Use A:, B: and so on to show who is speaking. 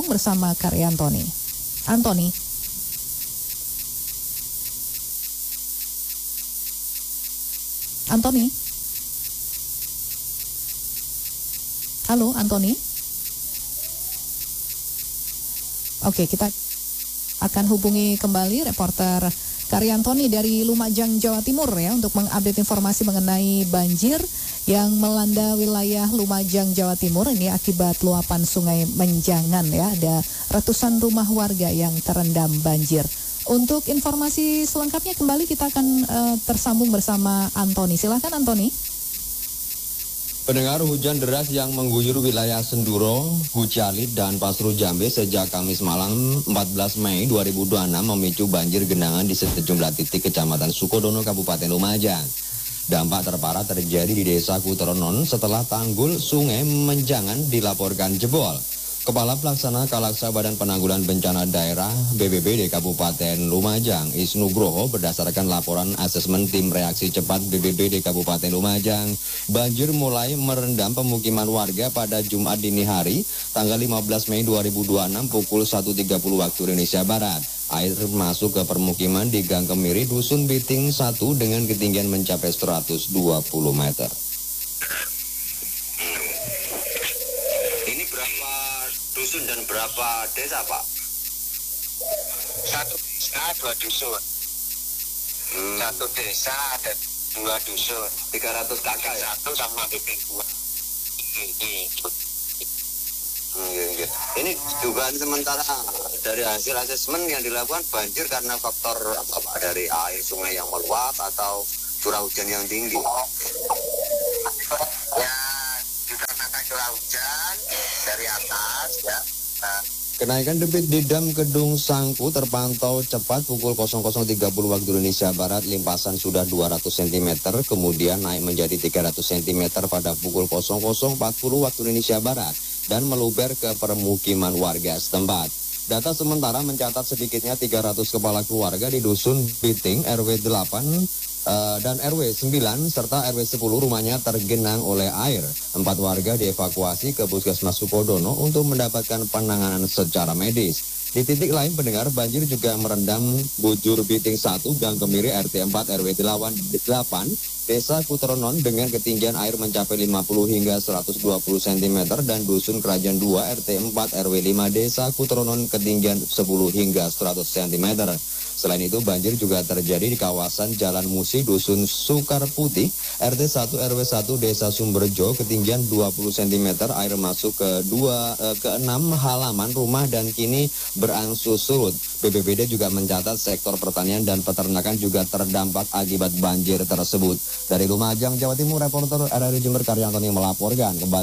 A: bersama Karya Antoni. Antoni. Antoni. Halo, Antoni. Oke, kita akan hubungi kembali reporter Karya Antoni dari Lumajang, Jawa Timur ya untuk mengupdate informasi mengenai banjir yang melanda wilayah Lumajang, Jawa Timur. Ini akibat luapan Sungai Menjangan ya, ada ratusan rumah warga yang terendam banjir. Untuk informasi selengkapnya kembali kita akan tersambung bersama Antoni. Silahkan Antoni.
B: Pendengar, hujan deras yang mengguyur wilayah Senduro, Gucalit, dan Pasru Jambe sejak Kamis malam 14 Mei 2026 memicu banjir genangan di sejumlah titik Kecamatan Sukodono, Kabupaten Lumajang. Dampak terparah terjadi di Desa Kuteronon setelah tanggul Sungai Menjangan dilaporkan jebol. Kepala Pelaksana Kalaksa Badan Penanggulangan Bencana Daerah BPBD Kabupaten Lumajang, Isnugroho, berdasarkan laporan asesmen tim reaksi cepat BPBD Kabupaten Lumajang, banjir mulai merendam pemukiman warga pada Jumat dini hari, tanggal 15 Mei 2026 pukul 1.30 waktu Indonesia Barat. Air masuk ke permukiman di Gang Kemiri, Dusun Biting 1 dengan ketinggian mencapai 120 meter.
C: Dusun dan berapa desa, Pak?
D: Satu desa, 2 dusun. Satu desa ada 2 dusun.
C: 300 kakak ya?
D: Satu sama BP 2.
C: Iya. Ini dugaan sementara dari hasil asesmen yang dilakukan banjir karena faktor apa, dari air sungai yang meluap atau curah hujan yang tinggi?
D: Ya, dikarenakan curah hujan dari atas ya.
B: Kenaikan debit di dam Kedung Sangku terpantau cepat pukul 00.30 waktu Indonesia Barat. Limpasan sudah 200 cm, kemudian naik menjadi 300 cm pada pukul 00.40 waktu Indonesia Barat dan meluber ke permukiman warga setempat. Data sementara mencatat sedikitnya 300 kepala keluarga di Dusun Biting RW 8 dan RW 9 serta RW 10 rumahnya tergenang oleh air. 4 warga dievakuasi ke Puskesmas Sukodono untuk mendapatkan penanganan secara medis. Di titik lain pendengar, banjir juga merendam Bujur Biting 1 Gang Kemiri RT 4 RW 8 Desa Kuteronon dengan ketinggian air mencapai 50 hingga 120 cm dan Dusun Kerajaan 2 RT 4 RW 5 Desa Kuteronon ketinggian 10 hingga 100 cm. Selain itu, banjir juga terjadi di kawasan Jalan Musi, Dusun Sukar Putih, RT 1 RW 1 Desa Sumberjo, ketinggian 20 cm, air masuk ke 6 halaman rumah dan kini berangsur surut. BPBD juga mencatat sektor pertanian dan peternakan juga terdampak akibat banjir tersebut. Dari Lumajang, Jawa Timur, reporter RRI Jember Karya Antoni melaporkan. Kembali